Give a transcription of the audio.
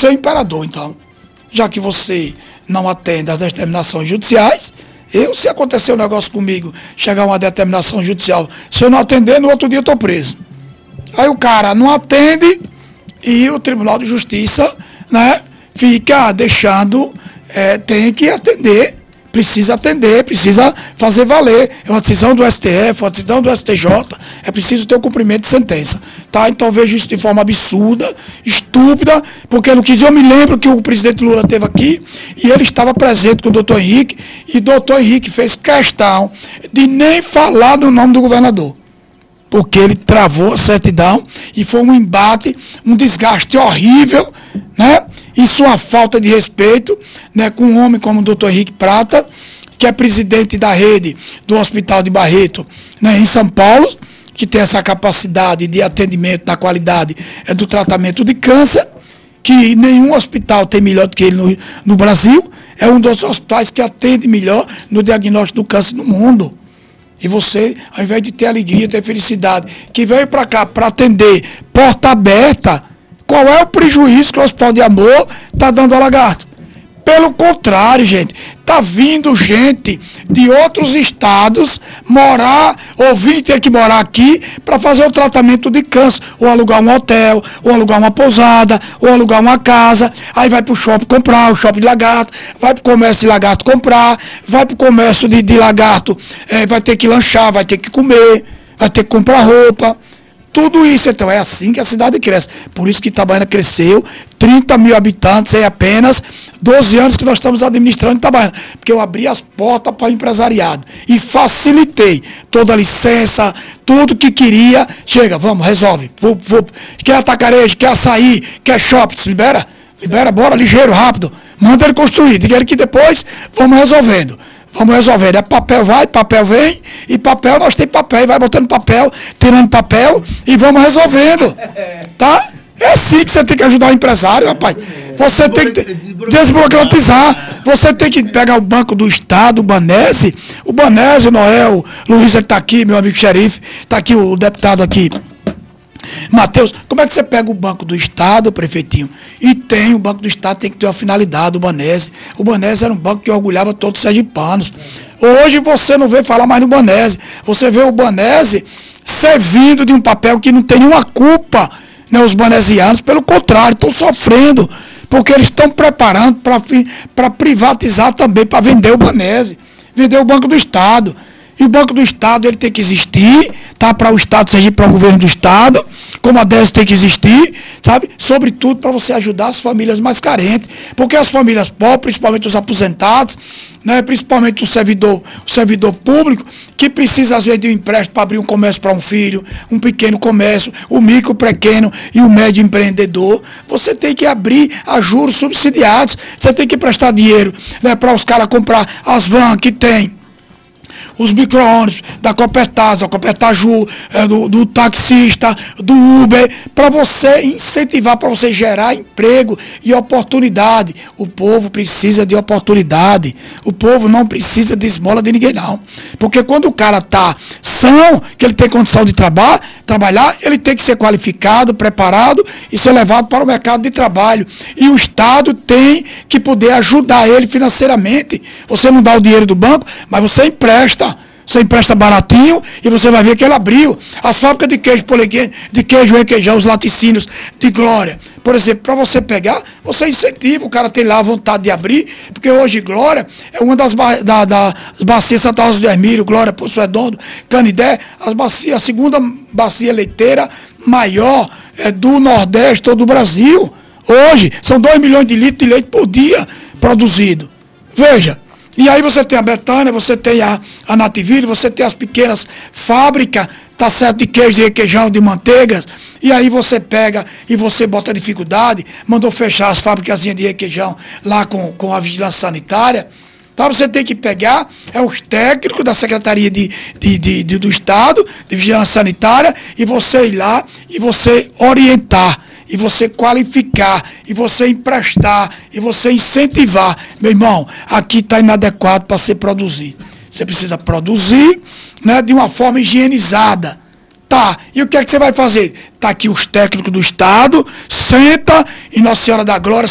Seu imperador, então, já que você não atende às determinações judiciais, se acontecer um negócio comigo, chegar uma determinação judicial, se eu não atender, no outro dia eu estou preso. Aí o cara não atende e o Tribunal de Justiça, né, fica deixando, tem que atender, precisa atender, precisa fazer valer. É uma decisão do STF, uma decisão do STJ, é preciso ter o cumprimento de sentença. Tá? Então eu vejo isso de forma absurda, estúpida, porque eu não quis. Eu me lembro que o presidente Lula esteve aqui e ele estava presente com o doutor Henrique, e o doutor Henrique fez questão de nem falar no nome do governador, porque ele travou a certidão e foi um embate, um desgaste horrível, né? Isso é uma falta de respeito, né, com um homem como o doutor Henrique Prata, que é presidente da rede do Hospital de Barreto, né, em São Paulo, que tem essa capacidade de atendimento da qualidade do tratamento de câncer, que nenhum hospital tem melhor do que ele no Brasil, é um dos hospitais que atende melhor no diagnóstico do câncer no mundo. E você, ao invés de ter alegria, ter felicidade, que veio para cá para atender porta aberta, qual é o prejuízo que o Hospital de Amor está dando ao Lagarto? Pelo contrário, gente, está vindo gente de outros estados morar, ou vir ter que morar aqui para fazer o tratamento de câncer, ou alugar um hotel, ou alugar uma pousada, ou alugar uma casa, aí vai para o shopping comprar, o shopping de Lagarto, vai para o comércio de Lagarto comprar, vai para o comércio de Lagarto, vai ter que lanchar, vai ter que comer, vai ter que comprar roupa. Tudo isso, então, é assim que a cidade cresce. Por isso que Itabaiana cresceu, 30 mil habitantes em apenas 12 anos que nós estamos administrando Itabaiana. Porque eu abri as portas para o empresariado e facilitei toda a licença, tudo que queria. Chega, vamos, resolve. Quer atacarejo, quer açaí, quer shopping, se libera? Libera, bora, ligeiro, rápido. Manda ele construir, diga ele que depois vamos resolvendo. Vamos resolver, papel vai, papel vem, e papel, nós temos papel, e vai botando papel, tirando papel, e vamos resolvendo, tá? É assim que você tem que ajudar o empresário, rapaz. Você tem que desburocratizar, você tem que pegar o Banco do Estado, o Banese, o Noel, Luiz, ele está aqui, meu amigo xerife, está aqui o deputado aqui, Matheus, como é que você pega o Banco do Estado, prefeitinho? E o Banco do Estado tem que ter uma finalidade, o Banese. O Banese era um banco que orgulhava todos os sergipanos. Hoje você não vê falar mais no Banese. Você vê o Banese servindo de um papel que não tem nenhuma culpa, né, os banesianos, pelo contrário, estão sofrendo, porque eles estão preparando para privatizar também, para vender o Banese, vender o Banco do Estado. E o Banco do Estado ele tem que existir, tá? Para o Estado, seja para o governo do Estado, como a DES tem que existir, sabe? Sobretudo para você ajudar as famílias mais carentes. Porque as famílias pobres, principalmente os aposentados, né? Principalmente o servidor público, que precisa às vezes de um empréstimo para abrir um comércio para um filho, um pequeno comércio, o micro, pequeno e o médio empreendedor. Você tem que abrir a juros subsidiados. Você tem que prestar dinheiro, né, para os caras comprar as vans que tem. Os micro-ônibus, da Copertaz, da Copertaju, do taxista, do Uber, para você incentivar, para você gerar emprego e oportunidade. O povo precisa de oportunidade. O povo não precisa de esmola de ninguém, não. Porque quando o cara está são, que ele tem condição de trabalhar, ele tem que ser qualificado, preparado e ser levado para o mercado de trabalho. E o Estado tem que poder ajudar ele financeiramente. Você não dá o dinheiro do banco, mas você empresta. Você empresta baratinho e você vai ver que ele abriu. As fábricas de queijo, de queijo e queijão, os laticínios de Glória. Por exemplo, para você pegar, você incentiva, o cara tem lá a vontade de abrir, porque hoje Glória é uma das bacias Santa Rosa do Hermílio, Glória, Poço Redondo, Canidé, a segunda bacia leiteira maior do Nordeste ou do Brasil. Hoje, são 2 milhões de litros de leite por dia produzido. Veja. E aí você tem a Betânia, você tem a Nativille, você tem as pequenas fábricas, tá certo, de queijo, de requeijão, de manteigas, e aí você pega e você bota dificuldade, mandou fechar as fábricas de requeijão lá com a vigilância sanitária. Então você tem que pegar os técnicos da Secretaria do Estado, de Vigilância Sanitária, e você ir lá e você orientar. E você qualificar, e você emprestar, e você incentivar. Meu irmão, aqui está inadequado para ser produzido. Você precisa produzir, né, de uma forma higienizada. Tá, e o que é que você vai fazer? Está aqui os técnicos do Estado, senta em Nossa Senhora da Glória,